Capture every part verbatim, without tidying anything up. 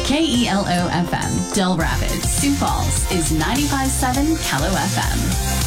K E L O F M, Del Rapids, Sioux Falls is ninety-five point seven K E L O F M.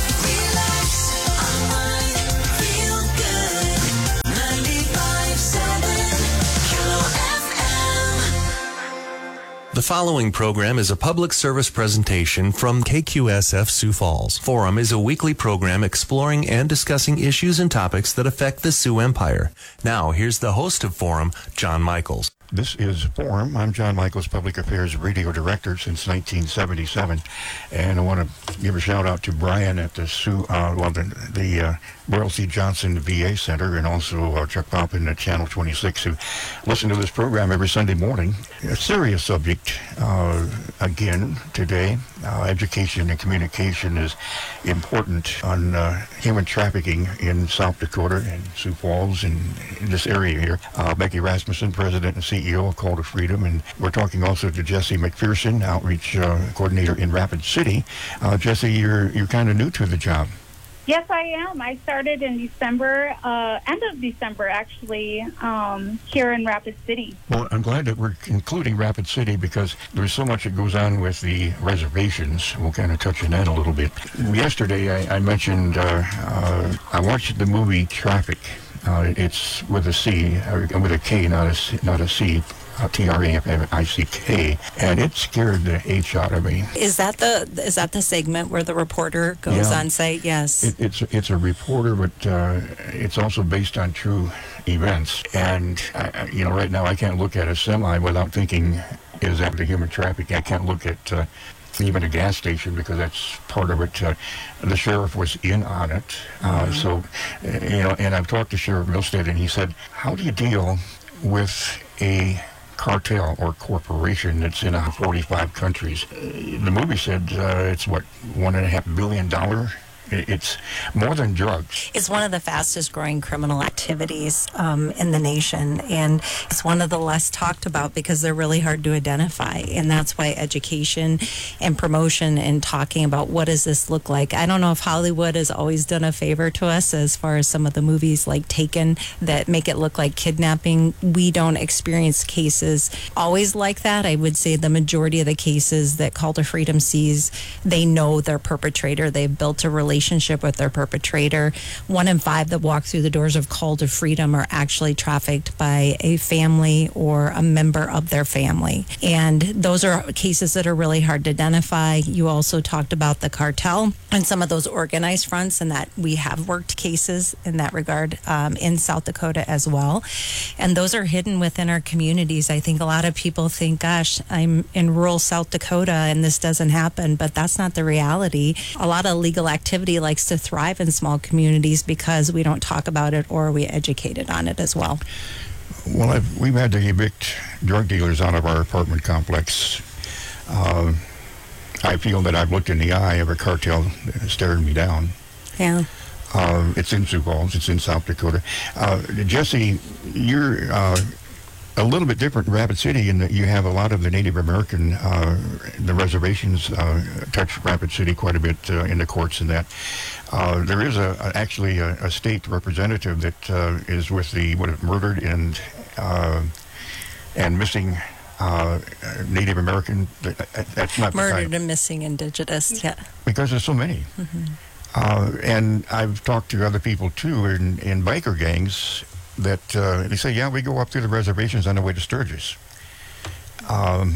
The following program is a public service presentation from K Q S F Sioux Falls. Forum is a weekly program exploring and discussing issues and topics that affect the Sioux Empire. Now, here's the host of Forum, John Michaels. This is Forum. I'm John Michaels, Public Affairs Radio Director since nineteen seventy-seven. And I want to give a shout out to Brian at the Sioux, uh, well, the, the uh, Royal C. Johnson V A Center, and also uh, Chuck Poppin at Channel twenty-six, who listen to this program every Sunday morning. A serious subject, uh, again, today. Uh, education and communication is important on uh, human trafficking in South Dakota and Sioux Falls and in this area here. Uh, Becky Rasmussen, President and C E O of Call to Freedom, and we're talking also to Jesse McPherson, Outreach uh, Coordinator in Rapid City. Uh, Jesse, you're you're kind of new to the job. Yes, I am. I started in December, uh, end of December, actually, um, here in Rapid City. Well, I'm glad that we're including Rapid City because there's so much that goes on with the reservations. We'll kind of touch on that a little bit. Yesterday, I, I mentioned uh, uh, I watched the movie Traffic. Uh, it's with a C, uh, with a K, not a, not a C. Uh, T R A F I C K, and it scared the H out of me. Is that the is that the segment where the reporter goes yeah. on site? Yes. It, it's it's a reporter, but uh, it's also based on true events. And I, you know, right now I can't look at a semi without thinking, is that the human trafficking? I can't look at uh, even a gas station because that's part of it. Uh, the sheriff was in on it, uh, mm-hmm. so uh, you know. And I've talked to Sheriff Milstead, and he said, "How do you deal with a cartel or corporation that's in uh, forty-five countries?" Uh, the movie said uh, it's what, one and a half billion dollar. It's more than drugs. It's one of the fastest growing criminal activities um, in the nation, and it's one of the less talked about because they're really hard to identify, and that's why education and promotion and talking about what does this look like. I don't know if Hollywood has always done a favor to us as far as some of the movies like Taken that make it look like kidnapping. We don't experience cases always like that. I would say the majority of the cases that Call to Freedom sees, they know their perpetrator. They've built a relationship relationship with their perpetrator. One in five that walk through the doors of Call to Freedom are actually trafficked by a family or a member of their family. And those are cases that are really hard to identify. You also talked about the cartel and some of those organized fronts, and that we have worked cases in that regard um, in South Dakota as well. And those are hidden within our communities. I think a lot of people think, gosh, I'm in rural South Dakota and this doesn't happen, but that's not the reality. A lot of legal activity likes to thrive in small communities because we don't talk about it or we educated on it as well. Well, I've, we've had to evict drug dealers out of our apartment complex. Uh, I feel that I've looked in the eye of a cartel staring me down. Yeah. Uh, it's in Sioux Falls. It's in South Dakota. Uh, Jesse, you're uh, a little bit different in Rapid City in that you have a lot of the Native American, uh, the reservations uh, touch Rapid City quite a bit uh, in the courts and that. Uh, there is a, a actually a, a state representative that uh, is with the what murdered and uh, and missing uh, Native American. That's not murdered and missing Indigenous. Yeah, because there's so many. Mm-hmm. Uh, and I've talked to other people too in, in biker gangs that uh, they say, yeah, we go up through the reservations on the way to Sturgis. Um,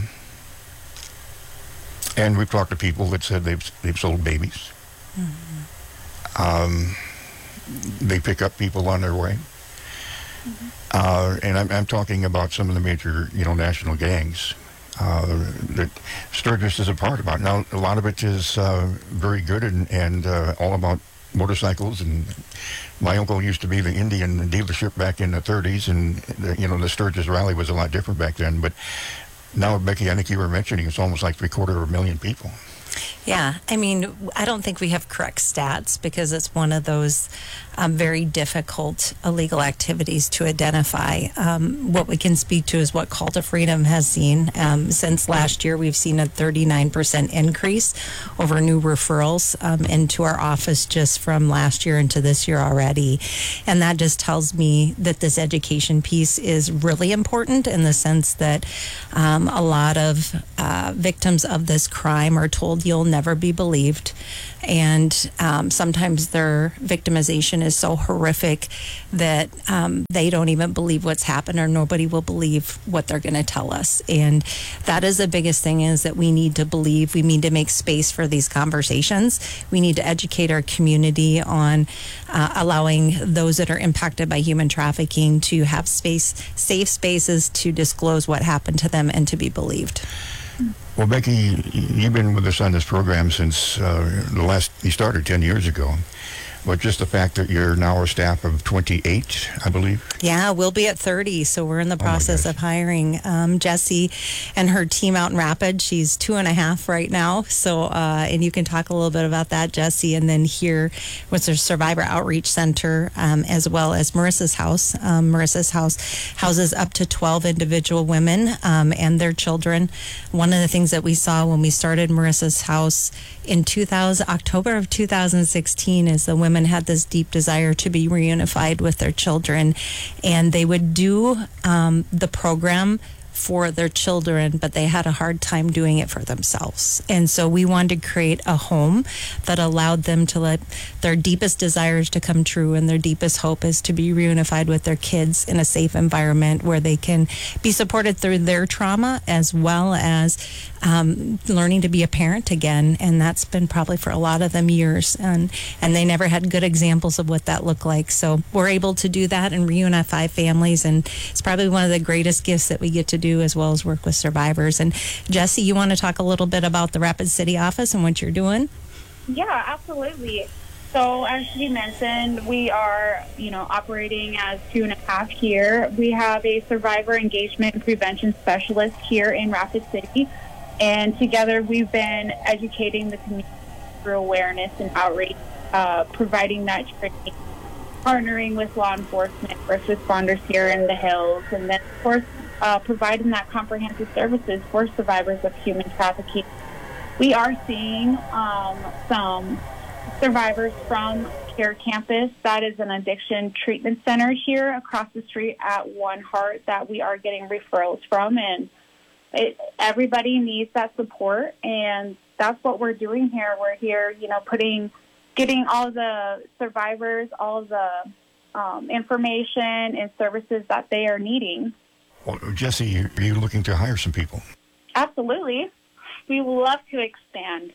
and we've talked to people that said they've they've sold babies. Mm-hmm. Um, they pick up people on their way. Mm-hmm. Uh, and I'm, I'm talking about some of the major, you know, national gangs uh, that Sturgis is a part about. Now, a lot of it is uh, very good and, and uh, all about motorcycles, and my uncle used to be the Indian dealership back in the thirties, and the, you know, the Sturgis rally was a lot different back then. But now, Becky, I think you were mentioning it's almost like three quarter of a million people. Yeah, I mean, I don't think we have correct stats because it's one of those um, very difficult illegal activities to identify. Um, what we can speak to is what Call to Freedom has seen. Um, since last year, we've seen a thirty-nine percent increase over new referrals um, into our office just from last year into this year already. And that just tells me that this education piece is really important in the sense that um, a lot of uh, victims of this crime are told you'll never be believed. And um, sometimes their victimization is so horrific that um, they don't even believe what's happened, or nobody will believe what they're going to tell us. And that is the biggest thing, is that we need to believe. We need to make space for these conversations. We need to educate our community on uh, allowing those that are impacted by human trafficking to have space, safe spaces to disclose what happened to them and to be believed. Well, Becky, you've been with us on this program since uh, the last, you started ten years ago. But just the fact that you're now a staff of twenty-eight, I believe. Yeah, we'll be at thirty, so we're in the Oh my process gosh. of hiring um, Jessie and her team out in Rapid. She's two and a half right now, so uh, and you can talk a little bit about that, Jessie, and then here with the Survivor Outreach Center, um, as well as Marissa's House. Um, Marissa's House houses up to twelve individual women um, and their children. One of the things that we saw when we started Marissa's House in two thousand, October of two thousand sixteen, is the women had this deep desire to be reunified with their children, and they would do um, the program for their children, but they had a hard time doing it for themselves. And so we wanted to create a home that allowed them to let their deepest desires to come true, and their deepest hope is to be reunified with their kids in a safe environment where they can be supported through their trauma, as well as um, learning to be a parent again. And that's been probably for a lot of them years, and and they never had good examples of what that looked like. So we're able to do that and reunify families, and it's probably one of the greatest gifts that we get to do, as well as work with survivors. And Jessie, you want to talk a little bit about the Rapid City office and what you're doing? Yeah, absolutely. So as you mentioned, we are, you know, operating as two and a half here. We have a survivor engagement and prevention specialist here in Rapid City, and together we've been educating the community through awareness and outreach, uh, providing that training, partnering with law enforcement, first responders here in the hills, and then of course uh, providing that comprehensive services for survivors of human trafficking. We are seeing um, some survivors from Care Campus. That is an addiction treatment center here across the street at One Heart that we are getting referrals from, and it, everybody needs that support, and that's what we're doing here. We're here, you know, putting, getting all the survivors all the um, information and services that they are needing. Well, Jessie, are you looking to hire some people? Absolutely. We would love to expand.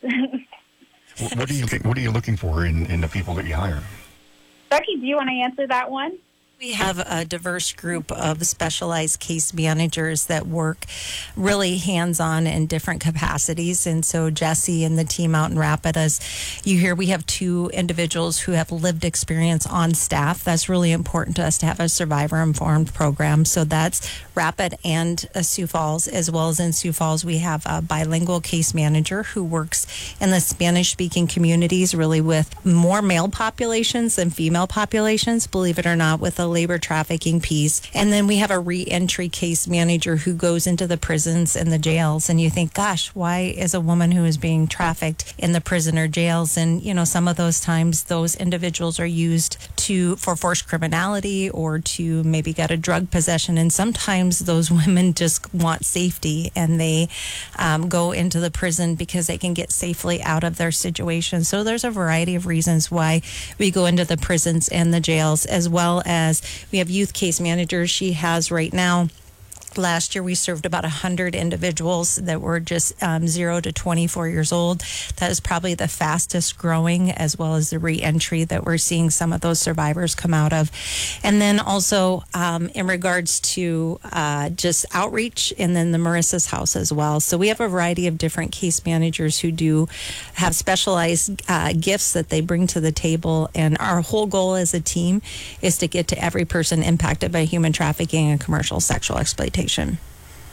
What what are you What are you looking for in, in the people that you hire? Becky, do you want to answer that one? We have a diverse group of specialized case managers that work really hands-on in different capacities. And so Jessie and the team out in Rapid, as you hear, we have two individuals who have lived experience on staff. That's really important to us to have a survivor-informed program. So that's Rapid and uh, Sioux Falls, as well as in Sioux Falls, we have a bilingual case manager who works in the Spanish-speaking communities, really with more male populations than female populations, believe it or not, with a labor trafficking piece. And then we have a re-entry case manager who goes into the prisons and the jails. And you think, gosh, why is a woman who is being trafficked in the prison or jails? And, you know, some of those times those individuals are used to for forced criminality or to maybe get a drug possession. And sometimes those women just want safety, and they um, go into the prison because they can get safely out of their situation. So there's a variety of reasons why we go into the prisons and the jails, as well as we have youth case managers. She has right now, last year we served about one hundred individuals that were just um, zero to twenty-four years old. That is probably the fastest growing, as well as the re-entry that we're seeing some of those survivors come out of. And then also um, in regards to uh, just outreach, and then the Marissa's House as well. So we have a variety of different case managers who do have specialized uh, gifts that they bring to the table. And our whole goal as a team is to get to every person impacted by human trafficking and commercial sexual exploitation.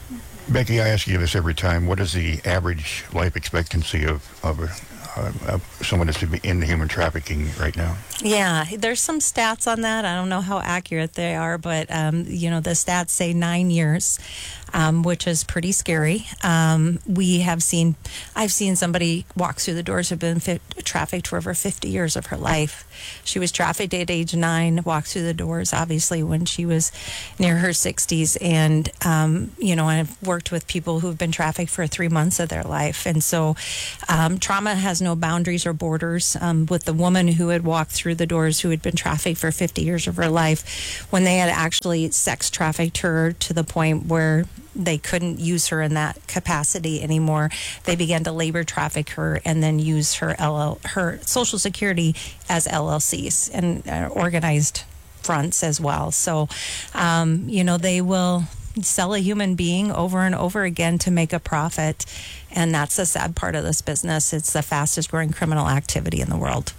Becky, I ask you this every time. What is the average life expectancy of, of, uh, of someone that's in human trafficking right now? Yeah, there's some stats on that. I don't know how accurate they are, but, um, you know, the stats say nine years, um, which is pretty scary. Um, we have seen, I've seen somebody walk through the doors who've been fit, trafficked for over fifty years of her life. She was trafficked at age nine, walked through the doors, obviously, when she was near her sixties. And, um, you know, I've worked with people who've been trafficked for three months of their life. And so um, trauma has no boundaries or borders. Um, with the woman who had walked through the doors who had been trafficked for fifty years of her life, when they had actually sex trafficked her to the point where they couldn't use her in that capacity anymore, they began to labor traffic her and then use her L L, her Social Security as L L Cs and uh, organized fronts as well. So, um, you know, they will sell a human being over and over again to make a profit. And that's the sad part of this business. It's the fastest growing criminal activity in the world.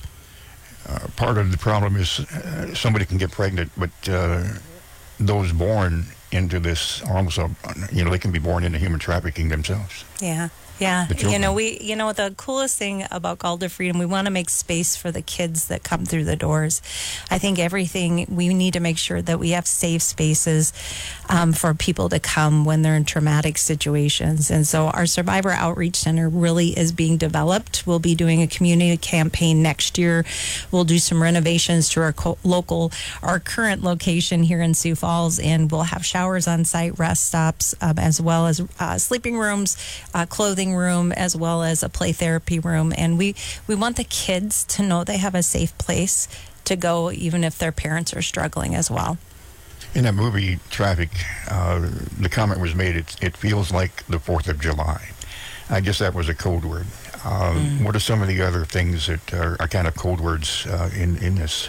Uh, part of the problem is uh, somebody can get pregnant, but uh, those born into this are almost, a, you know, they can be born into human trafficking themselves. Yeah. Yeah, you know, we, you know, the coolest thing about Call to Freedom, we want to make space for the kids that come through the doors. I think everything, we need to make sure that we have safe spaces um, for people to come when they're in traumatic situations. And so our Survivor Outreach Center really is being developed. We'll be doing a community campaign next year. We'll do some renovations to our co- local, our current location here in Sioux Falls, and we'll have showers on site, rest stops, um, as well as uh, sleeping rooms, uh, clothing room, as well as a play therapy room. And we we want the kids to know they have a safe place to go, even if their parents are struggling as well. In that movie Traffic, uh, the comment was made, it, it feels like the fourth of July. I guess that was a code word. Uh, mm. What are some of the other things that are, are kind of code words uh, in, in this?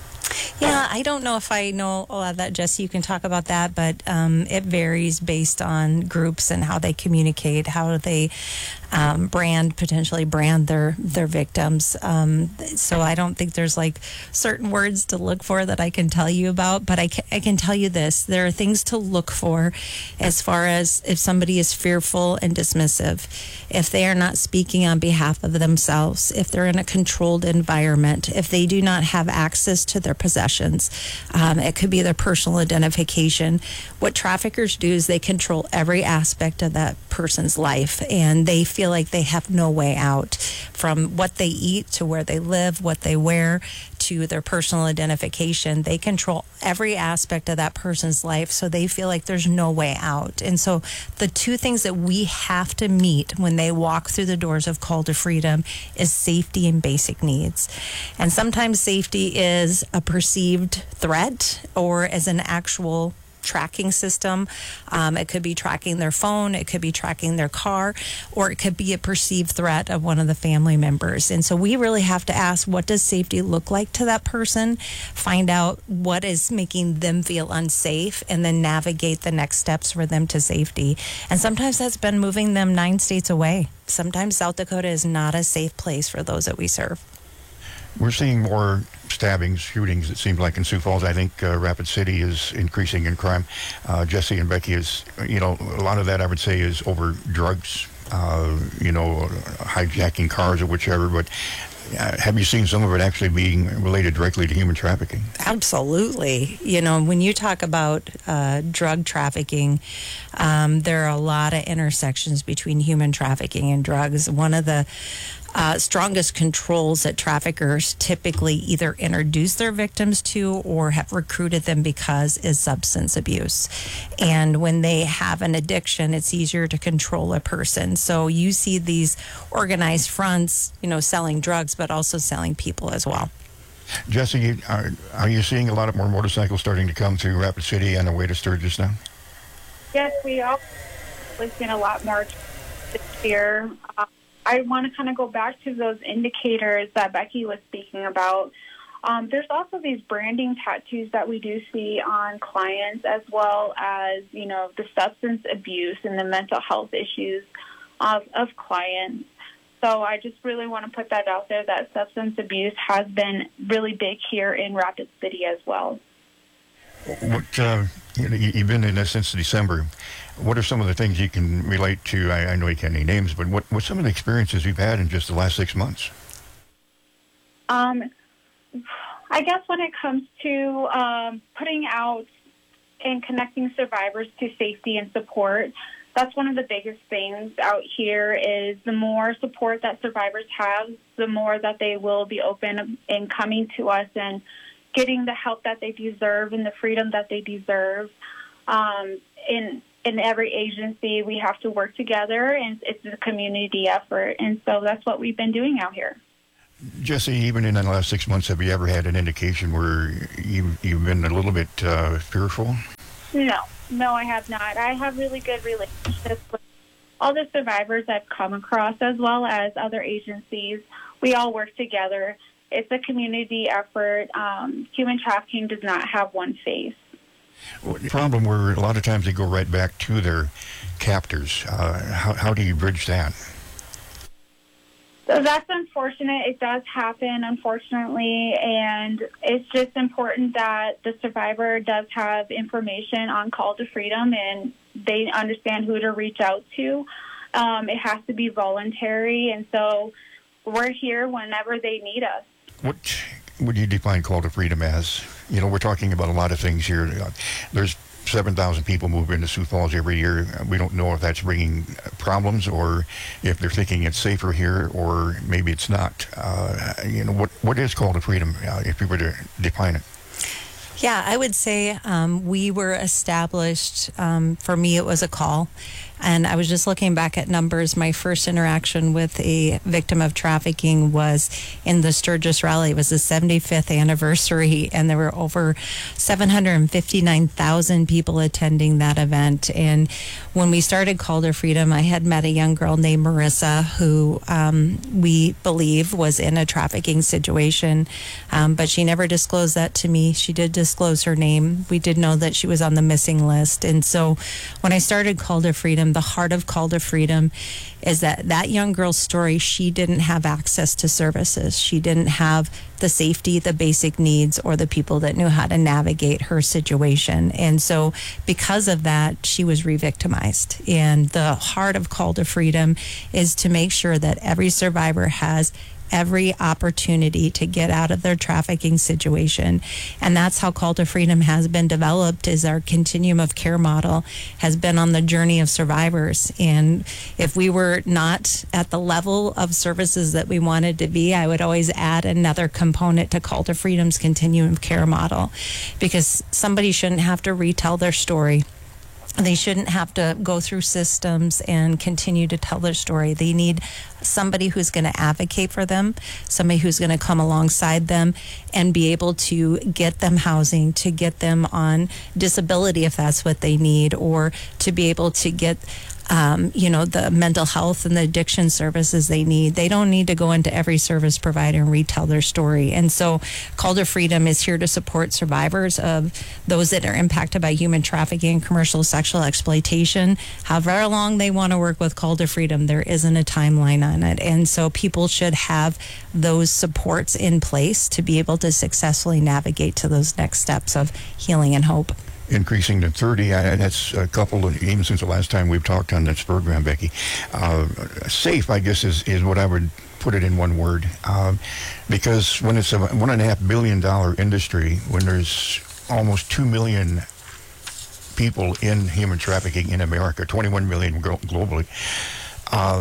Yeah, I don't know if I know a lot of that, Jesse. You can talk about that, but um, it varies based on groups and how they communicate, how they um, brand, potentially brand their, their victims. Um, so I don't think there's like certain words to look for that I can tell you about, but I can, I can tell you this. There are things to look for as far as if somebody is fearful and dismissive, if they are not speaking on behalf of themselves, if they're in a controlled environment, if they do not have access to their possessions. Um, it could be their personal identification. What traffickers do is they control every aspect of that person's life, and they feel like they have no way out, from what they eat to where they live, what they wear, to their personal identification. They control every aspect of that person's life, so they feel like there's no way out. And so the two things that we have to meet when they walk through the doors of Call to Freedom is safety and basic needs. And sometimes safety is a perceived threat or as an actual tracking system. Um, it could be tracking their phone, it could be tracking their car, or it could be a perceived threat of one of the family members. And so we really have to ask, what does safety look like to that person? Find out what is making them feel unsafe, and then navigate the next steps for them to safety. And sometimes that's been moving them nine states away. Sometimes South Dakota is not a safe place for those that we serve. We're seeing more stabbings, shootings, it seems like, in Sioux Falls. I think uh, Rapid City is increasing in crime. Uh, Jesse and Becky, is, you know, a lot of that I would say is over drugs, uh, you know, hijacking cars or whichever, but uh, have you seen some of it actually being related directly to human trafficking? Absolutely. You know, when you talk about uh, drug trafficking, um, there are a lot of intersections between human trafficking and drugs. One of the Uh, strongest controls that traffickers typically either introduce their victims to or have recruited them because is substance abuse. And when they have an addiction, it's easier to control a person. So you see these organized fronts, you know, selling drugs, but also selling people as well. Jesse, are, are you seeing a lot of more motorcycles starting to come through Rapid City on the way to Sturgis now? Yes, we are. We've seen a lot more this year. Uh, I want to kind of go back to those indicators that Becky was speaking about. Um, there's also these branding tattoos that we do see on clients, as well as, you know, the substance abuse and the mental health issues of, of clients. So I just really want to put that out there, that substance abuse has been really big here in Rapid City as well. What, uh, you know, you've been in this since December. What are some of the things you can relate to? I, I know you can't name names, but what what some of the experiences you've had in just the last six months? Um, I guess when it comes to um, putting out and connecting survivors to safety and support, that's one of the biggest things out here. Is the more support that survivors have, the more that they will be open in coming to us and getting the help that they deserve and the freedom that they deserve. Um, in in every agency, we have to work together, and it's a community effort. And so that's what we've been doing out here. Jesse, even in the last six months, have you ever had an indication where you, you've been a little bit uh, fearful? No, no, I have not. I have really good relationships with all the survivors I've come across, as well as other agencies. We all work together. It's a community effort. Um, human trafficking does not have one face. Well, the problem where a lot of times they go right back to their captors. Uh, how, how do you bridge that? So that's unfortunate. It does happen, unfortunately, and it's just important that the survivor does have information on Call to Freedom and they understand who to reach out to. Um, it has to be voluntary, and so we're here whenever they need us. What would you define Call to Freedom as? You know, we're talking about a lot of things here. Uh, there's seven thousand people move into Sioux Falls every year. We don't know if that's bringing problems or if they're thinking it's safer here or maybe it's not. Uh, you know, what what is Call to Freedom, uh, if you were to define it? Yeah, I would say um, we were established, um, for me it was a call. And I was just looking back at numbers. My first interaction with a victim of trafficking was in the Sturgis rally. It was the seventy-fifth anniversary, and there were over seven hundred fifty-nine thousand people attending that event. And when we started Call to Freedom, I had met a young girl named Marissa who um, we believe was in a trafficking situation, um, but she never disclosed that to me. She did disclose her name. We did know that she was on the missing list. And so when I started Call to Freedom, the heart of Call to Freedom is that that young girl's story, she didn't have access to services. She didn't have the safety, the basic needs, or the people that knew how to navigate her situation. And so because of that, she was re-victimized. And the heart of Call to Freedom is to make sure that every survivor has every opportunity to get out of their trafficking situation. And that's how Call to Freedom has been developed, is our continuum of care model has been on the journey of survivors. And if we were not at the level of services that we wanted to be, I would always add another component to Call to Freedom's continuum of care model, because somebody shouldn't have to retell their story. They shouldn't have to go through systems and continue to tell their story. They need somebody who's going to advocate for them, somebody who's going to come alongside them and be able to get them housing, to get them on disability if that's what they need, or to be able to get Um, you know, the mental health and the addiction services they need. They don't need to go into every service provider and retell their story. And so Call to Freedom is here to support survivors of those that are impacted by human trafficking and commercial sexual exploitation. However long they want to work with Call to Freedom, there isn't a timeline on it. And so people should have those supports in place to be able to successfully navigate to those next steps of healing and hope. Increasing to thirty, I, that's a couple of, even since the last time we've talked on this program, Becky. Uh, safe, I guess, is, is what I would put it in one word. Uh, because when it's a one and a half billion dollar industry, when there's almost two million people in human trafficking in America, twenty-one million globally, uh,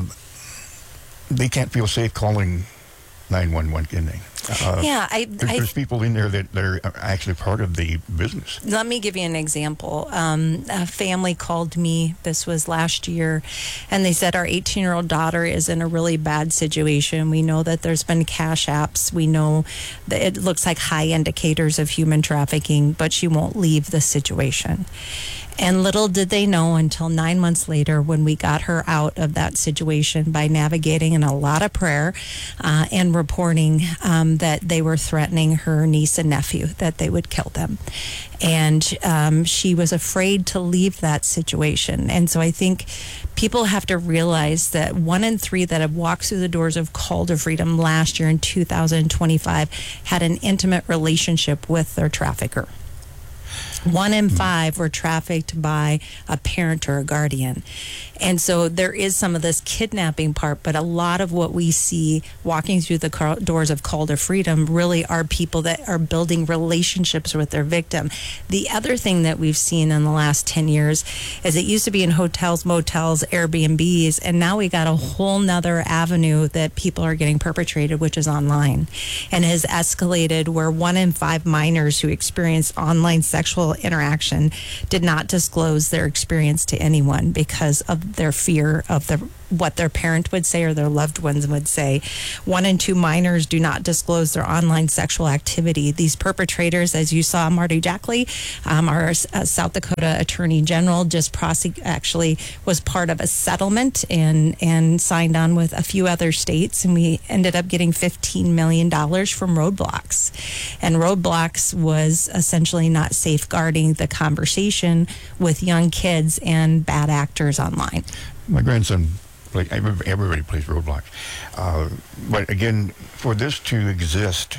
they can't feel safe calling nine one one, can they? Uh, yeah, I, there's, I, there's people in there that, that are actually part of the business. Let me give you an example. Um, a family called me, this was last year, and they said our eighteen-year-old daughter is in a really bad situation. We know that there's been cash apps. We know that it looks like high indicators of human trafficking, but she won't leave the situation. And little did they know until nine months later, when we got her out of that situation by navigating in a lot of prayer uh, and reporting um, that they were threatening her niece and nephew, that they would kill them. And um, she was afraid to leave that situation. And so I think people have to realize that one in three that have walked through the doors of Call to Freedom last year in two thousand twenty-five had an intimate relationship with their trafficker. One in five were trafficked by a parent or a guardian. And so there is some of this kidnapping part, but a lot of what we see walking through the car- doors of Call to Freedom really are people that are building relationships with their victim. The other thing that we've seen in the last ten years is it used to be in hotels, motels, Airbnbs, and now we got a whole nother avenue that people are getting perpetrated, which is online, and has escalated where one in five minors who experienced online sexual interaction did not disclose their experience to anyone because of their fear of the what their parent would say or their loved ones would say. One in two minors do not disclose their online sexual activity. These perpetrators, as you saw, Marty Jackley, um, our uh, South Dakota Attorney General, just prosec- actually was part of a settlement and, and signed on with a few other states, and we ended up getting fifteen million dollars from Roadblocks. And Roadblocks was essentially not safeguarding the conversation with young kids and bad actors online. My grandson, play, everybody plays Roadblocks. Uh, but again, for this to exist,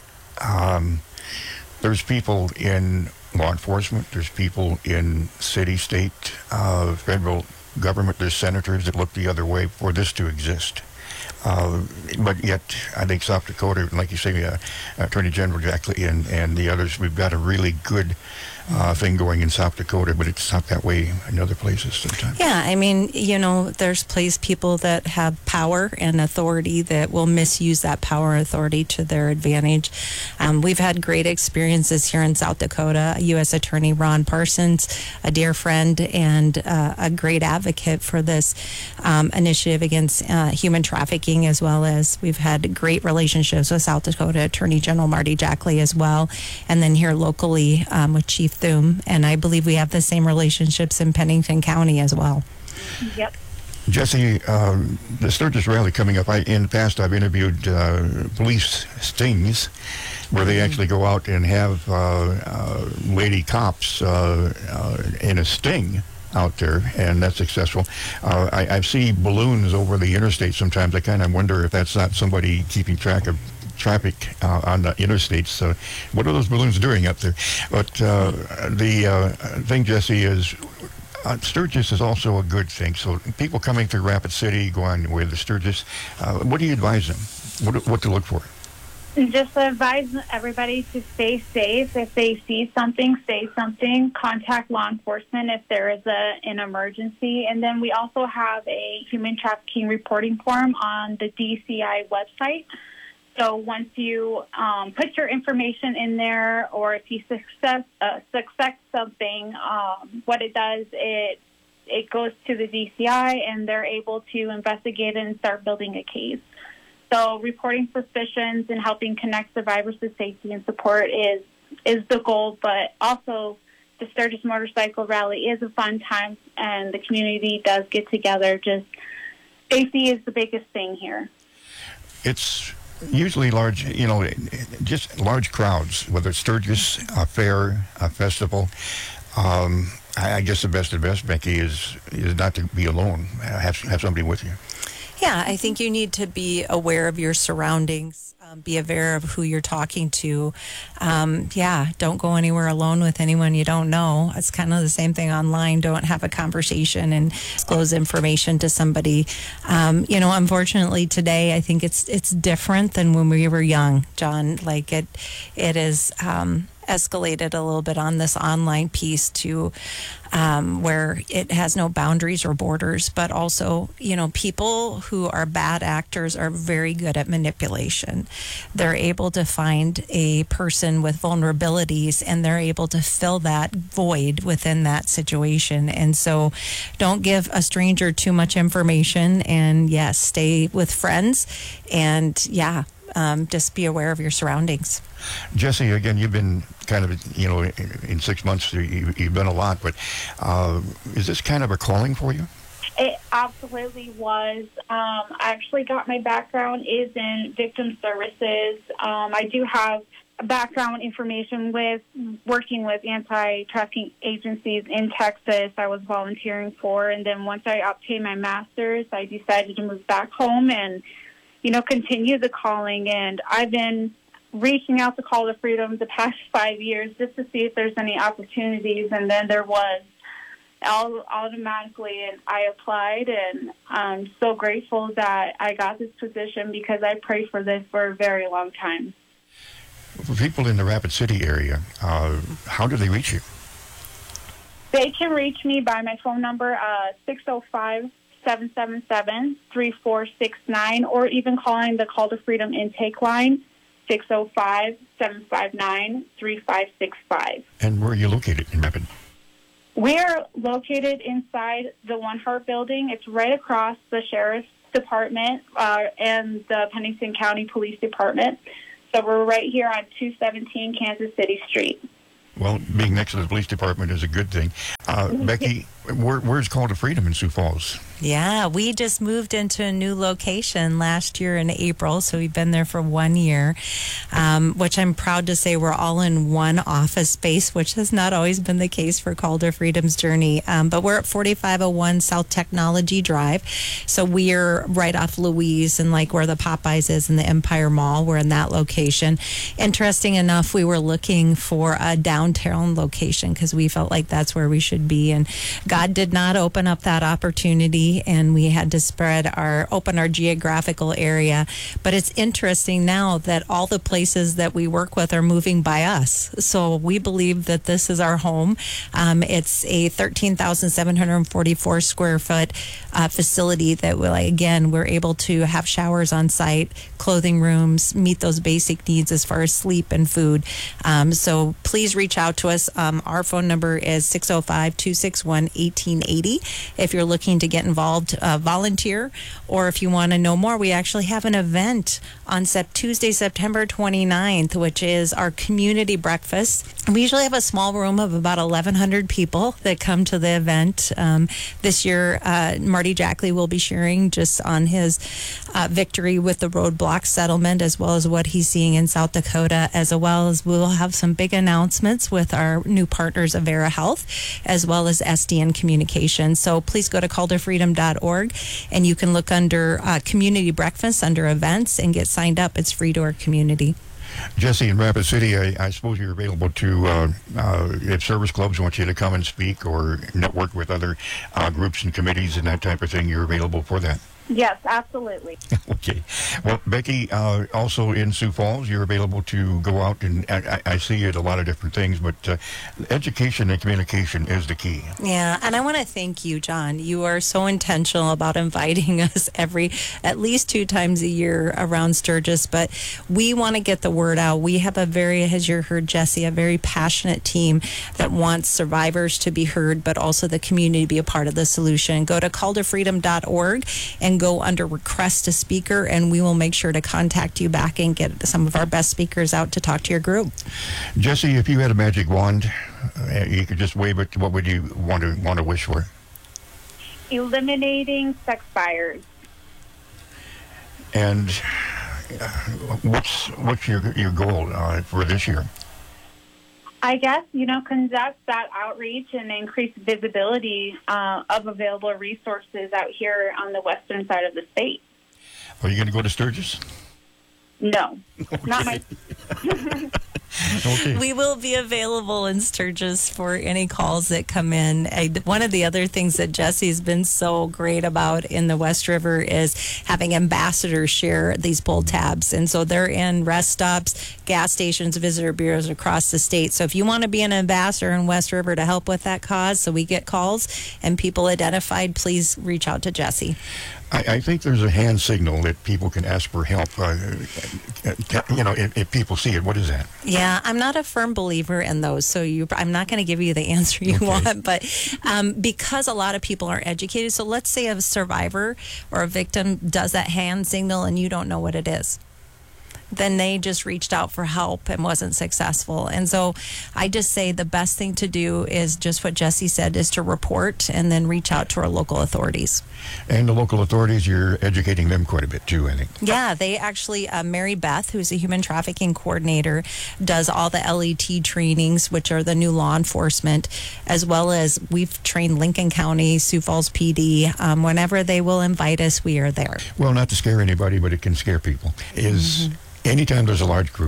um, there's people in law enforcement, there's people in city, state, uh, federal government, there's senators that look the other way for this to exist. Uh, but yet, I think South Dakota, like you say, uh, Attorney General Jackley and, and the others, we've got a really good uh, thing going in South Dakota, but it's not that way in other places sometimes. Yeah, I mean, you know, there's place people that have power and authority that will misuse that power and authority to their advantage. Um, we've had great experiences here in South Dakota. U S Attorney Ron Parsons, a dear friend and uh, a great advocate for this um, initiative against uh, human trafficking, as well as we've had great relationships with South Dakota Attorney General Marty Jackley as well, and then here locally um, with Chief Thum, and I believe we have the same relationships in Pennington County as well. Yep. Jesse, uh, the Sturgis rally coming up, I, in the past I've interviewed uh, police stings where they actually go out and have uh, uh, lady cops uh, uh, in a sting out there, and that's successful. Uh, I, I see balloons over the interstate sometimes. I kind of wonder if that's not somebody keeping track of traffic uh, on the interstates. So what are those balloons doing up there? But uh, the uh, thing, Jesse, is uh, Sturgis is also a good thing. So people coming through Rapid City, going with the Sturgis, uh, what do you advise them? What, what to look for? Just advise everybody to stay safe. If they see something, say something. Contact law enforcement if there is a, an emergency. And then we also have a human trafficking reporting form on the D C I website. So once you um, put your information in there, or if you success, uh, suspect something, um, what it does, it it goes to the D C I, and they're able to investigate it and start building a case. So reporting suspicions and helping connect survivors to safety and support is is the goal, but also the Sturgis Motorcycle Rally is a fun time, and the community does get together. Just safety is the biggest thing here. It's usually large, you know, just large crowds, whether it's Sturgis, a fair, a festival. Um, I, I guess the best advice, Becky, is is not to be alone. Have have somebody with you. Yeah, I think you need to be aware of your surroundings, um, be aware of who you're talking to. Um, yeah, don't go anywhere alone with anyone you don't know. It's kind of the same thing online. Don't have a conversation and disclose information to somebody. Um, you know, unfortunately today, I think it's it's different than when we were young, John. Like it, it is. Um, escalated a little bit on this online piece to um, where it has no boundaries or borders, but also, you know, people who are bad actors are very good at manipulation. They're able to find a person with vulnerabilities, and they're able to fill that void within that situation. And so don't give a stranger too much information, and yes, stay with friends, and yeah, Um, just be aware of your surroundings. Jesse, again, you've been kind of, you know, in six months, you, you've done a lot, but uh, is this kind of a calling for you? It absolutely was. Um, I actually got my background is in victim services. Um, I do have background information with working with anti-trafficking agencies in Texas I was volunteering for, and then once I obtained my master's, I decided to move back home and you know, continue the calling. And I've been reaching out to Call to Freedom the past five years just to see if there's any opportunities, and then there was. All, automatically, and I applied, and I'm so grateful that I got this position because I prayed for this for a very long time. For people in the Rapid City area, uh, how do they reach you? They can reach me by my phone number, uh, six oh five, seven seven seven, three four six nine, or even calling the Call to Freedom intake line, six oh five, seven five nine, three five six five. And where are you located in Rapid? We're located inside the One Heart building. It's right across the Sheriff's Department uh, and the Pennington County Police Department. So we're right here on two seventeen Kansas City Street. Well, being next to the police department is a good thing. Uh, Becky, where, where's Call to Freedom in Sioux Falls? Yeah, we just moved into a new location last year in April, so we've been there for one year, um, which I'm proud to say we're all in one office space, which has not always been the case for Call to Freedom's journey. Um, but we're at forty-five oh one South Technology Drive, so we're right off Louise and like where the Popeyes is in the Empire Mall. We're in that location. Interesting enough, we were looking for a downtown location because we felt like that's where we should be, and God did not open up that opportunity, and we had to spread our open our geographical area. But it's interesting now that all the places that we work with are moving by us, so we believe that this is our home. Um, it's a thirteen thousand seven hundred forty-four square foot uh, facility that will, again, we're able to have showers on site, clothing rooms, meet those basic needs as far as sleep and food. Um, so please reach out to us. Um, our phone number is six oh five, two six one, one eight eight oh. If you're looking to get involved, uh, volunteer, or if you want to know more, we actually have an event on sep- Tuesday, September twenty-ninth, which is our community breakfast. We usually have a small room of about eleven hundred people that come to the event. Um, this year, uh, Marty Jackley will be sharing just on his uh, victory with the roadblock settlement, as well as what he's seeing in South Dakota, as well as we'll have some big announcements with our new partners, Avera Health, as well as S D N Communications. So please go to call to freedom dot org, and you can look under uh, Community Breakfast under events and get signed up. It's free to our community. Jesse, in Rapid City, I, I suppose you're available to, uh, uh, if service clubs want you to come and speak or network with other uh, groups and committees and that type of thing, you're available for that. Yes, absolutely. Okay. Well, Becky, uh, also in Sioux Falls, you're available to go out and I, I see it a lot of different things, but uh, education and communication is the key. Yeah, and I want to thank you, John. You are so intentional about inviting us every, at least two times a year around Sturgis, but we want to get the word out. We have a very, as you heard, Jesse, a very passionate team that wants survivors to be heard, but also the community to be a part of the solution. Go to call to freedom dot org and go under request a speaker, and we will make sure to contact you back and get some of our best speakers out to talk to your group. Jesse, if you had a magic wand, uh, you could just wave it, what would you want to want to wish for? Eliminating sex fires. And uh, what's what's your your goal uh, for this year? I guess, you know, conduct that outreach and increase visibility uh, of available resources out here on the western side of the state. Are you going to go to Sturgis? No, not my... Okay. We will be available in Sturgis for any calls that come in. I, one of the other things that Jesse's been so great about in the West River is having ambassadors share these pull tabs. And so they're in rest stops, gas stations, visitor bureaus across the state. So if you want to be an ambassador in West River to help with that cause, so we get calls and people identified, please reach out to Jesse. I, I think there's a hand signal that people can ask for help. Uh, you know, if, if people see it, what is that? Yeah, I'm not a firm believer in those, so you, I'm not going to give you the answer you Okay. want. But um, because a lot of people are educated, so let's say a survivor or a victim does that hand signal and you don't know what it is. Then they just reached out for help and wasn't successful. And so I just say the best thing to do is just what Jesse said, is to report and then reach out to our local authorities. And the local authorities, you're educating them quite a bit too, I think. Yeah, they actually, uh, Mary Beth, who's a human trafficking coordinator, does all the L E T trainings, which are the new law enforcement, as well as we've trained Lincoln County, Sioux Falls P D. Um, whenever they will invite us, we are there. Well, not to scare anybody, but it can scare people. Is mm-hmm. anytime there's a large group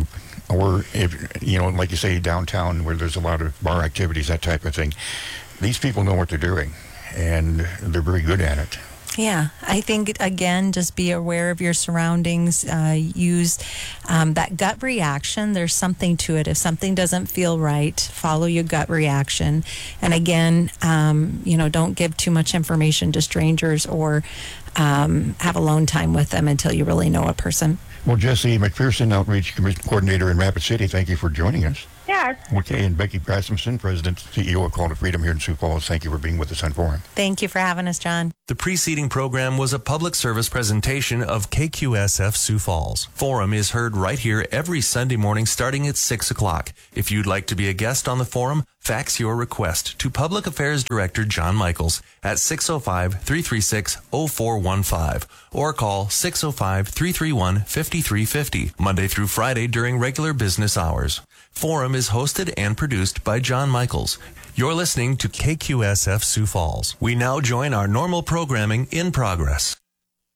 or if, you know, like you say, downtown where there's a lot of bar activities, that type of thing. These people know what they're doing, and they're very good at it. Yeah, I think, again, just be aware of your surroundings. Uh, use um, that gut reaction. There's something to it. If something doesn't feel right, follow your gut reaction. And again, um, you know, don't give too much information to strangers or um, have alone time with them until you really know a person. Well, Jesse McPherson, Outreach Coordinator in Rapid City, thank you for joining us. Yeah. Okay, and Becky Rasmussen, President, C E O of Call to Freedom here in Sioux Falls, thank you for being with us on Forum. Thank you for having us, John. The preceding program was a public service presentation of K Q S F Sioux Falls. Forum is heard right here every Sunday morning starting at six o'clock. If you'd like to be a guest on the Forum, fax your request to Public Affairs Director John Michaels at six oh five, three three six, oh four one five or call six oh five, three three one, five three five oh Monday through Friday during regular business hours. Forum is hosted and produced by John Michaels. You're listening to K Q S F Sioux Falls. We now join our normal programming in progress.